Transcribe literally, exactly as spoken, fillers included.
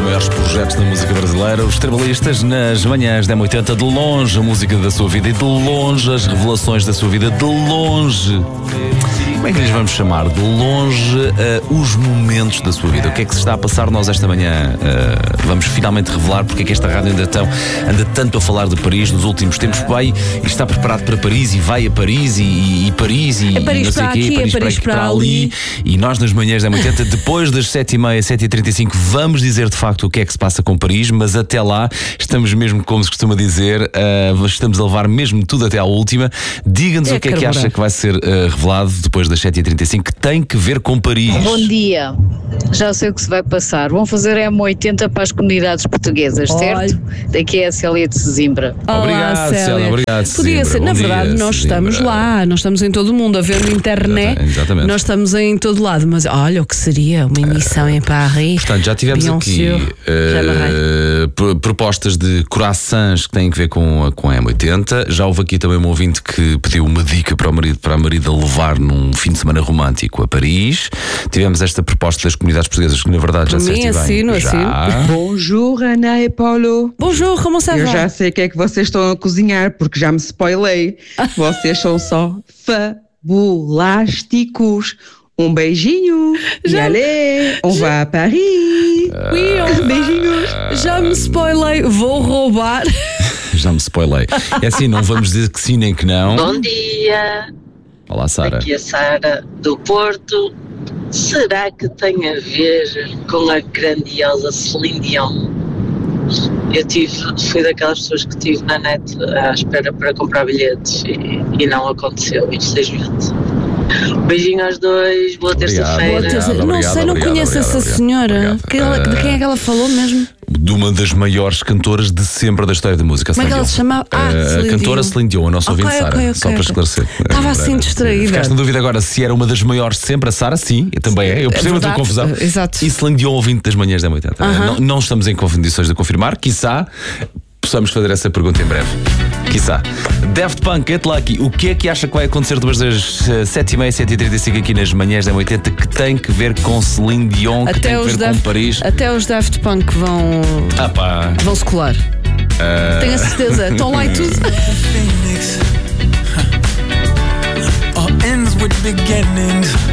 maiores projetos da música brasileira. Os Tribalistas nas manhãs da M oitenta. De longe a música da sua vida e de longe as revelações da sua vida. De longe, como é que lhes vamos chamar? De longe uh, os momentos da sua vida. O que é que se está a passar nós esta manhã? Uh, vamos finalmente revelar porque é que esta rádio anda, tão, anda tanto a falar de Paris nos últimos tempos. Vai e está preparado para Paris e vai a Paris e, e, e Paris e, é Paris e não sei o quê. Aqui, Paris, é Paris para, para, para ali. ali. E nós nas manhãs da M oitenta, depois das sete e meia, sete e trinta e cinco, vamos dizer de facto o que é que se passa com Paris, mas até lá estamos mesmo, como se costuma dizer, uh, estamos a levar mesmo tudo até à última. Diga-nos é o que é que acha que vai ser uh, revelado depois das sete e trinta e cinco, que tem que ver com Paris. Bom dia, já sei o que se vai passar. Vão fazer a M oitenta para as comunidades portuguesas, Olha. certo? Daqui é a Célia de Sesimbra. Olá, Obrigado, Célia. Célia, obrigado, Podia Sesimbra. ser, Bom na dia, verdade, nós Sesimbra. estamos lá, nós estamos em todo o mundo a ver na internet. Exatamente. Nós estamos em todo lado, mas olha o que seria uma emissão em Paris. Portanto, já tivemos aqui uh, pro- propostas de croissants que têm que ver com a, com a M oitenta. Já houve aqui também um ouvinte que pediu uma dica para o marido, para a marida levar num fim de semana romântico a Paris. Tivemos esta proposta das comunidades portuguesas que na verdade já Por mim, disseste bem. assino, Já. Bonjour, Ana e Paulo. Bonjour, como ça Eu va? já sei o que é que vocês estão a cozinhar, porque já me spoilei. Vocês são só fabulásticos. Um beijinho. Já- E allez, on va à Paris. Oui, on- Beijinhos. Já me spoilei, vou roubar. Já me spoilei. É assim, não vamos dizer que sim nem que não. Bom dia, Olá, Sara. aqui a Sara do Porto. Será que tem a ver com a grandiosa Celine Dion? Eu tive, fui daquelas pessoas que estive na net à espera para comprar bilhetes e, e não aconteceu, infelizmente. Beijinho aos dois, boa Obrigado. terça-feira. Boa terça- não obrigado, sei, não obrigado, conheço obrigado, essa obrigado, senhora. obrigado. Que ela- de quem é que ela falou mesmo? De uma das maiores cantoras de sempre da história da música. Como é que ela se chamava? Ah, a Celine cantora Dion. Celine Dion, a nossa Ok, ouvinte Sara, ok, ok, só para ok. esclarecer. Estava assim distraída. Ficaste na dúvida agora se era uma das maiores de sempre, a Sara? Sim, eu também é. Eu percebo a tua verdade, confusão. exato. E Celine Dion, ouvinte das manhãs da M oitenta. Aham. Não, não estamos em condições de confirmar, quiçá possamos fazer essa pergunta em breve. Quiçá. Daft Punk, Get Lucky, o que é que acha que vai acontecer depois das sete e meia, sete e trinta e cinco aqui nas manhãs da M oitenta que tem que ver com Celine Dion, que Até tem que os, ver Daft, com Paris? até os Daft Punk vão, Ah pá. vão se colar. Tenho a certeza. Estão lá e tudo. Phoenix. All ends with beginnings.